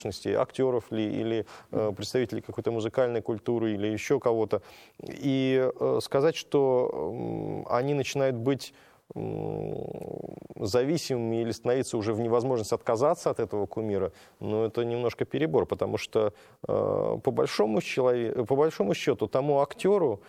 актеров ли, или представителей какой-то музыкальной культуры, или еще кого-то. И сказать, что они начинают быть зависимыми или становиться уже в невозможность отказаться от этого кумира, но это немножко перебор, потому что по большому счету тому актеру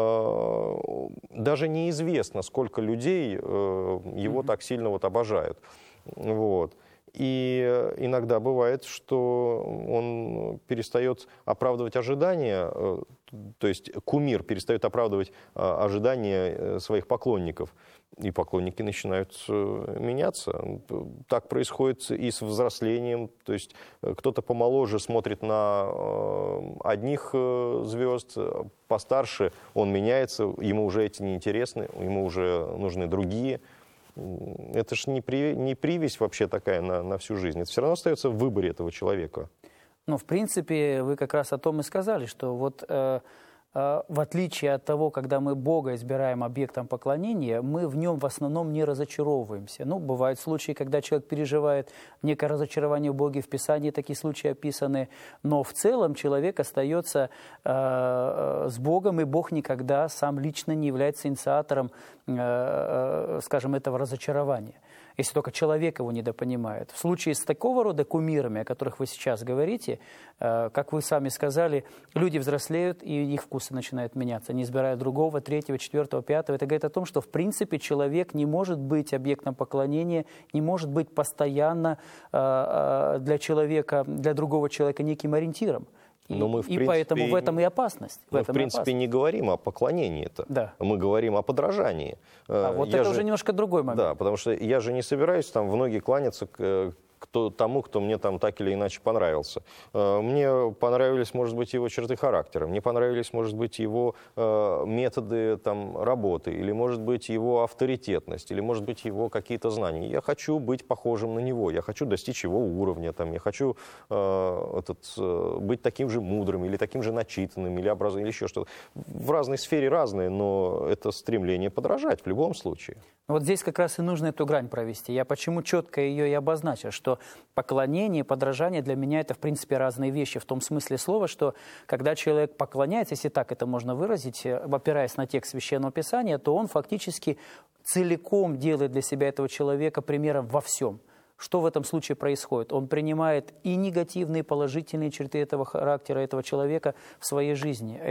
даже неизвестно, сколько людей его так сильно вот обожают. Вот. И иногда бывает, что он перестает оправдывать ожидания, то есть кумир перестает оправдывать ожидания своих поклонников, и поклонники начинают меняться. Так происходит и с взрослением, то есть кто-то помоложе смотрит на одних звезд, постарше он меняется, ему уже эти неинтересны, ему уже нужны другие. Это же не привязь вообще такая на всю жизнь. Это все равно остается в выборе этого человека. Ну, в принципе, вы как раз о том и сказали, что вот в отличие от того, когда мы Бога избираем объектом поклонения, мы в нем в основном не разочаровываемся. Ну, бывают случаи, когда человек переживает некое разочарование в Боге, в Писании такие случаи описаны, но в целом человек остается с Богом, и Бог никогда сам лично не является инициатором, скажем, этого разочарования, если только человек его недопонимает. В случае с такого рода кумирами, о которых вы сейчас говорите, как вы сами сказали, люди взрослеют, и их вкусы начинают меняться. Они избирают другого, третьего, четвертого, пятого. Это говорит о том, что, в принципе, человек не может быть объектом поклонения, не может быть постоянно для человека, для другого человека неким ориентиром. Но мы, поэтому в этом и опасность. Мы, в принципе, не говорим о поклонении-то. Да. Мы говорим о подражании. Вот это уже немножко другой момент. Да, потому что я же не собираюсь там в ноги кланяться тому, кто мне там так или иначе понравился. Мне понравились, может быть, его черты характера, мне понравились, может быть, его методы там, работы, или, может быть, его авторитетность, или, может быть, его какие-то знания. Я хочу быть похожим на него, я хочу достичь его уровня, там, я хочу быть таким же мудрым, или таким же начитанным, или образованным, или еще что-то. В разной сфере разные, но это стремление подражать в любом случае. Вот здесь как раз и нужно эту грань провести. Я почему четко ее и обозначил, что поклонение и подражание для меня это, в принципе, разные вещи. В том смысле слова, что когда человек поклоняется, если так это можно выразить, опираясь на текст Священного Писания, то он фактически целиком делает для себя этого человека примером во всем. Что в этом случае происходит? Он принимает и негативные, и положительные черты этого характера, этого человека в своей жизни.